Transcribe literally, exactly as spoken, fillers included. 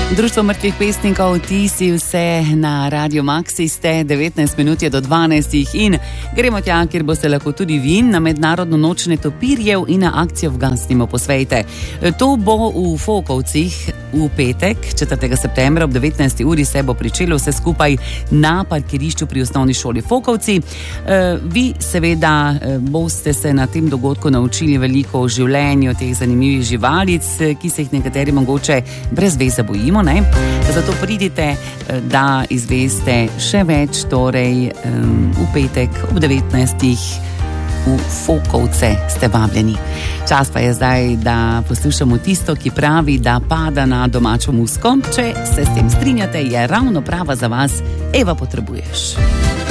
Društvo mrtvih pesnikov, ti si vse na Radio Maxi, ste devetnajst minut je do dvanajstih in gremo tja, kjer boste lahko tudi vi na mednarodno noč netopirjev in na akcijo Vgasnimo posvejte. To bo v Fokovcih v petek, četrtega septembra ob devetnajsti uri se bo pričelo vse skupaj na parkirišču pri osnovni šoli Fokovci. Vi seveda boste se na tem dogodku naučili veliko o življenju teh zanimivih živalic, ki se jih nekateri mogoče brez veze bojimo, ne? Zato pridite, da izveste še več, torej v petek ob devetnajstih v Fokovce ste vabljeni. Čas pa je zdaj, da poslušamo tisto, ki pravi, da pada na domačo musko. Če se s tem strinjate, je ravno prava za vas Eva Potrebuješ.